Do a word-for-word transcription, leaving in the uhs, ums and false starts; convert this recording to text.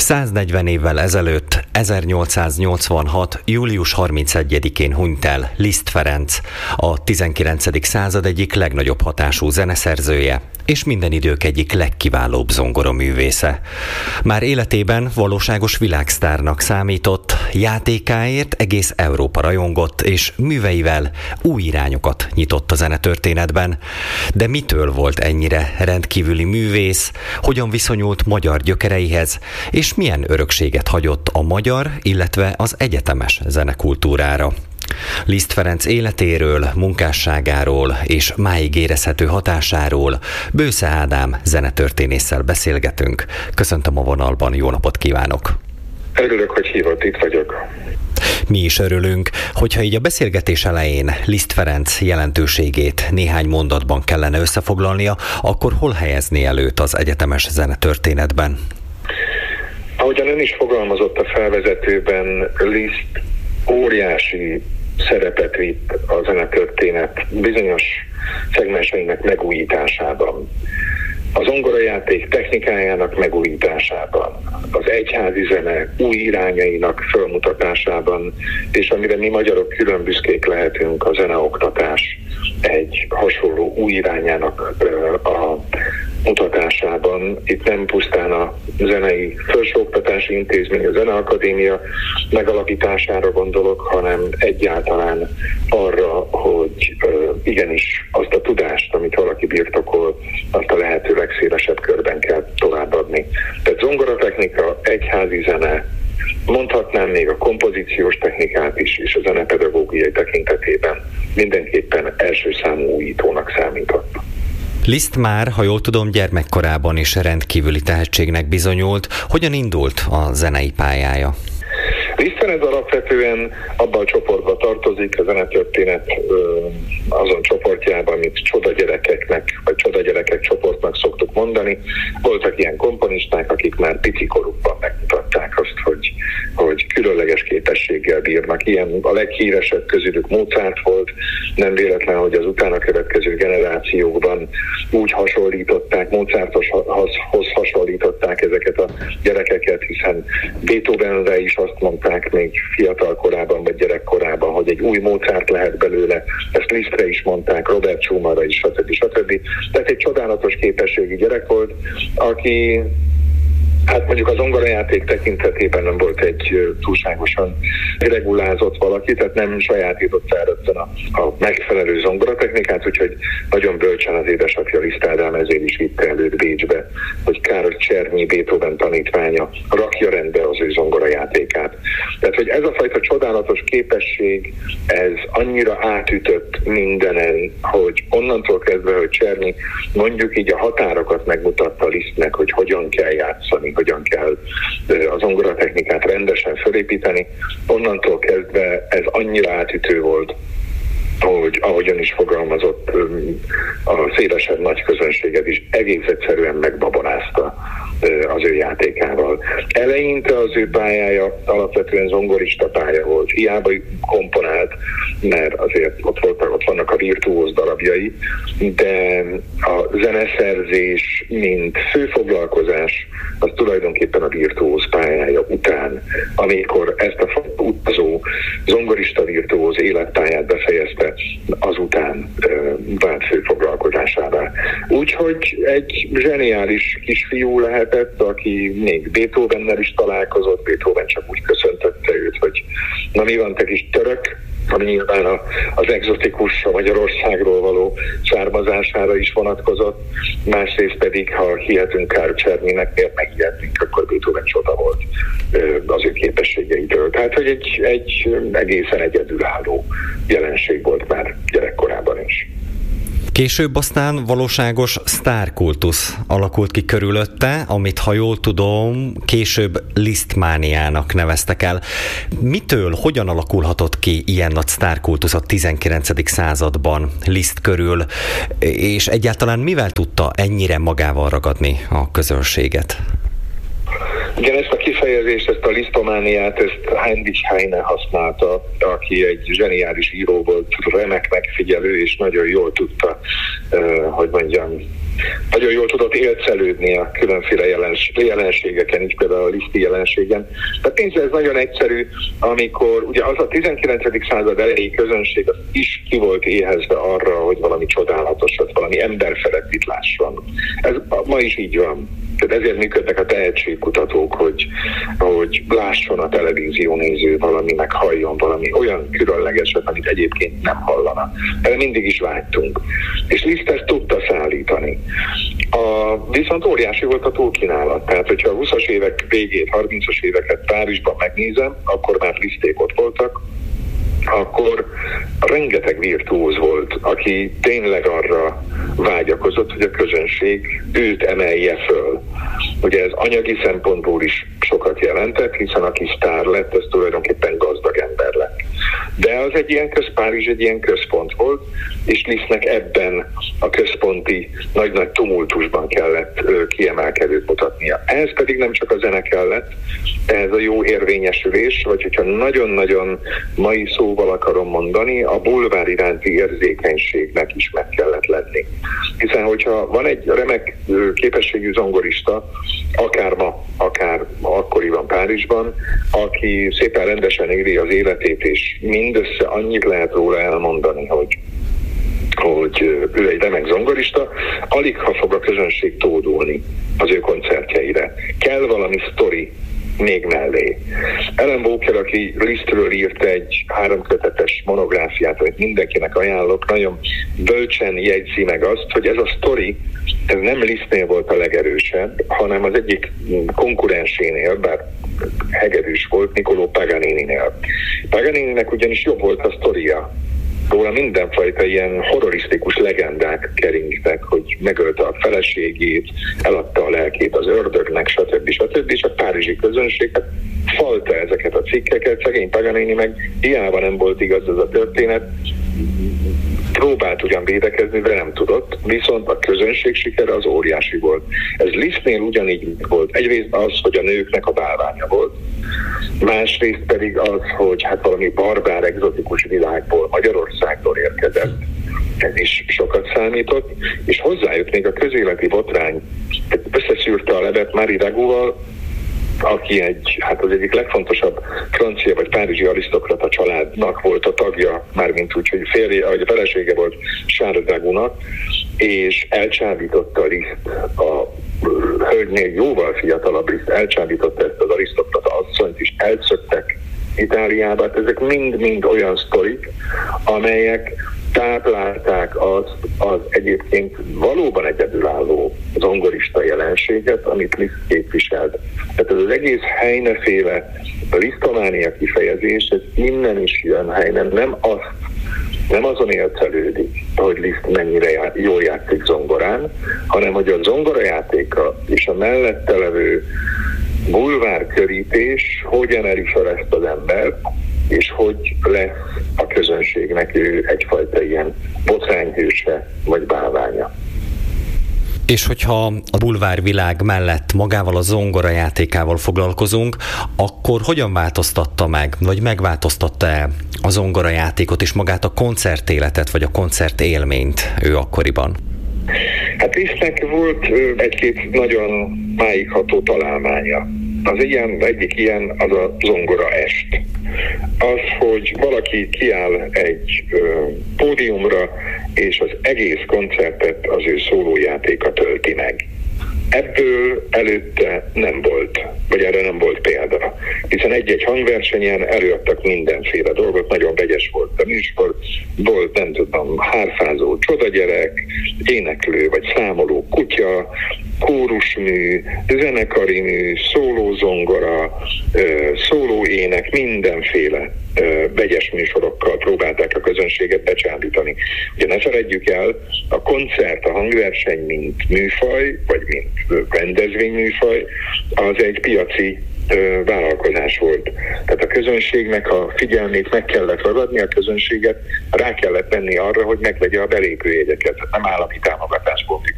száznegyven évvel ezelőtt, ezernyolcszáznyolcvanhat. július harmincegyedikén hunyt el Liszt Ferenc, a tizenkilencedik század egyik legnagyobb hatású zeneszerzője, és minden idők egyik legkiválóbb zongoroművésze. Már életében valóságos világsztárnak számított, játékáért egész Európa rajongott, és műveivel új irányokat nyitott a zenetörténetben. De mitől volt ennyire rendkívüli művész, hogyan viszonyult magyar gyökereihez, és milyen örökséget hagyott a magyar, illetve az egyetemes zenekultúrára? Liszt Ferenc életéről, munkásságáról és máig érezhető hatásáról Bősze Ádám zenetörténésszel beszélgetünk. Köszöntöm a vonalban, jó napot kívánok! Örülök, hogy hívott, itt vagyok. Mi is örülünk, hogyha így a beszélgetés elején Liszt Ferenc jelentőségét néhány mondatban kellene összefoglalnia, akkor hol helyezné előtt az egyetemes zenetörténetben? Ahogyan ön is fogalmazott a felvezetőben, Liszt óriási szerepet vitt a zenetörténet bizonyos szegmenseinek megújításában. A zongorajáték technikájának megújításában, az egyházi zene új irányainak fölmutatásában, és amire mi magyarok külön büszkék lehetünk, a zeneoktatás egy hasonló új irányának a mutatásában. Itt nem pusztán a zenei felsőoktatási intézmény, a Zeneakadémia megalapítására gondolok, hanem egyáltalán arra, hogy igenis azt a tudást, amit valaki birtokol, azt a lehető legszélesebb körben kell továbbadni. Tehát zongoratechnika, egyházi zene, mondhatnám még a kompozíciós technikát is, és a zenepedagógiai tekintetében mindenképpen első számú újítónak számított. Liszt már, ha jól tudom, gyermekkorában is rendkívüli tehetségnek bizonyult. Hogyan indult a zenei pályája? Liszt Ferenc alapvetően abban a csoportba tartozik, a zenetörténet azon csoportjában, amit csodagyerekeknek, vagy csodagyerekek csoportnak szoktuk mondani. Voltak ilyen komponisták, akik már picikorukban megmutatták azt, hogy, hogy különleges képességgel bírnak. Ilyen a leghíresebb közülük Mozart volt, nem véletlen, hogy az utána következő generációkban úgy hasonlították, Mozarthoz hasonlították ezeket a gyerekeket, hiszen Beethovenre is azt mondták még fiatal korában vagy gyerekkorában, hogy egy új Mozart lehet belőle, ezt Lisztre is mondták, Robert Schumannra is, stb. stb. Tehát egy csodálatos képességű gyerek volt, aki hát mondjuk az zongorajáték tekintetében nem volt egy túlságosan regulázott valaki, tehát nem sajátította el rögtön a, a megfelelő zongoratechnikát, úgyhogy nagyon bölcsen az édesapja Liszt Ádám ezért is vitte előtt Bécsbe, hogy Károly Czernyi, Beethoven tanítványa rakja rendbe az ő zongorajátékát. Tehát, hogy ez a fajta csodálatos képesség, ez annyira átütött mindenen, hogy onnantól kezdve, hogy Czernyi mondjuk így a határokat megmutatta Lisztnek, hogy hogyan kell játszani, hogyan kell az zongoratechnikát rendesen felépíteni. Onnantól kezdve ez annyira átütő volt, hogy ahogyan is fogalmazott, a szélesebb nagy közönséget is egész egyszerűen megbabonázta az ő játékával. Eleinte az ő pályája alapvetően zongorista pálya volt. Hiába komponált, mert azért ott, voltak, ott vannak a virtuóz darabjai, de a zeneszerzés, mint főfoglalkozás, az tulajdonképpen a virtuóz pályája után, amikor ezt a utazó zongorista virtuóz életpályát befejezte, azután vált főfoglalkozásává. Úgyhogy egy zseniális kisfiú lehetett, aki még Beethovennel is találkozott, Beethoven csak úgy köszöntötte őt, hogy na mi van, te kis török, ami nyilván az egzotikus, a Magyarországról való származására is vonatkozott, másrészt pedig, ha hihetünk Károly Czernynek, miért megijedtünk, akkor Beethoven csoda volt az ő képességeitől. Tehát, hogy egy, egy egészen egyedülálló jelenség volt már gyerekkorában is. Később aztán valóságos sztárkultusz alakult ki körülötte, amit, ha jól tudom, később Lisztmániának neveztek el. Mitől, hogyan alakulhatott ki ilyen nagy sztárkultusz a tizenkilencedik században Liszt körül, és egyáltalán mivel tudta ennyire magával ragadni a közönséget? Igen, ezt a kifejezést, ezt a lisztomániát, ezt Heinrich Heine használta, aki egy zseniális író volt, remek megfigyelő, és nagyon jól tudta hogy mondjam, nagyon jól tudott élcelődni a különféle jelens, jelenségeken, így például a liszti jelenségen. Tehát nézd, ez nagyon egyszerű, amikor ugye az a tizenkilencedik század elejé közönség az is ki volt éhezve arra, hogy valami csodálatosat, valami emberfeletti lásson. Ez ma is így van. Tehát ezért működnek a tehetségkutatók, hogy, hogy lásson a televíziónéző valami, meg halljon valami olyan különlegeset, amit egyébként nem hallana. Erre mindig is vágytunk. És Liszt ezt tudta szállítani. A, viszont óriási volt a túlkínálat. Tehát, hogyha a huszas évek végét, harmincas éveket Párizsban megnézem, akkor már Liszték ott voltak, akkor rengeteg virtuóz volt, aki tényleg arra vágyakozott, hogy a közönség őt emelje föl. Ugye ez anyagi szempontból is sokat jelentett, hiszen aki sztár lett, ez tulajdonképpen gazdag ember lett. De az egy ilyen köz, Párizs egy ilyen központ volt, és Lisztnek ebben a központi nagy-nagy tumultusban kellett ö, kiemelkedőt mutatnia. Ehhez pedig nem csak a zene kellett, ehhez a jó érvényesülés, vagy hogyha nagyon-nagyon mai szóval akarom mondani, a bulvár iránti érzékenységnek is meg kellett lenni. Hiszen, hogyha van egy remek képességű zongorista, akár ma, akár akkoriban Párizsban, aki szépen rendesen éli az életét, és mindössze annyit lehet róla elmondani, hogy hogy ő egy remek zongorista, alig ha fog a közönség tódulni az ő koncertjeire. Kell valami sztori még mellé. Ellen Walker, aki Lisztről írt egy háromkötetes monográfiát, amit mindenkinek ajánlok, nagyon bölcsen jegyzi meg azt, hogy ez a sztori, ez nem Lisztnél volt a legerősebb, hanem az egyik konkurensénél, bár hegedűs volt, Niccolò Paganininél. Paganininek ugyanis jobb volt a sztoria. Róla mindenfajta ilyen horrorisztikus legendák keringtek, hogy megölte a feleségét, eladta a lelkét az ördögnek, stb. stb. És a párizsi közönség hát falta ezeket a cikkeket, szegény Paganini meg hiába nem volt igaz ez a történet, próbált ugyan védekezni, de nem tudott, viszont a közönség sikere az óriási volt. Ez Lisztnél ugyanígy volt. Egyrészt az, hogy a nőknek a bálványa volt, másrészt pedig az, hogy hát valami barbár, egzotikus világból, Magyarországról érkezett. Ez is sokat számított, és hozzájött még a közéleti botrány. Összeszűrte a levet Marie Dagout-val, aki egy, hát az egyik legfontosabb francia vagy párizsi arisztokrata családnak volt a tagja, mármint úgy, hogy férje, vagy a felesége volt Charles Dagout-nak, és elcsábította Liszt, a hölgynél jóval fiatalabb Liszt, elcsábította ezt az arisztokrata asszonyt, és elszöktek Itáliába. Hát ezek mind-mind olyan sztorik, amelyek táplálták azt az egyébként valóban egyedülálló zongorista jelenséget, amit Liszt képviselt. Tehát ez az egész Heine-féle lisztománia kifejezés, ez innen is jön. Heine nem azt, nem azon élcelődik, hogy Liszt mennyire já, jól játszik zongorán, hanem hogy a zongorajátéka és a mellette levő bulvárkörítés hogyan emeli fel ezt az embert, és hogy lesz a közönségnek ő egyfajta ilyen botrányhőse vagy bálványa. És hogyha a bulvárvilág mellett magával a zongora játékával foglalkozunk, akkor hogyan változtatta meg, vagy megváltoztatta-e a zongora játékot és magát a koncertéletet, vagy a koncertélményt ő akkoriban? Hát Lisztnek volt egy-két nagyon máigható találmánya. Az ilyen, egyik ilyen az a zongora est. Az, hogy valaki kiáll egy ö, pódiumra, és az egész koncertet az ő szólójátéka tölti meg. Ebből előtte nem volt, vagy erre nem volt példa. Hiszen egy-egy hangversenyen előadtak mindenféle dolgot, nagyon vegyes volt a műsor, volt nem tudom, hárfázó csodagyerek, éneklő vagy számoló kutya, kórusmű, zenekari mű, szólózongora, szólóének, mindenféle vegyes műsorokkal próbálták a közönséget becsábítani. Ugye ne feledjük el, a koncert, a hangverseny, mint műfaj, vagy mint rendezvényműfaj, az egy piaci ö, vállalkozás volt. Tehát a közönségnek a figyelmét meg kellett ragadni, a közönséget rá kellett venni arra, hogy megvegye a belépőjegyeket. Nem állami támogatásból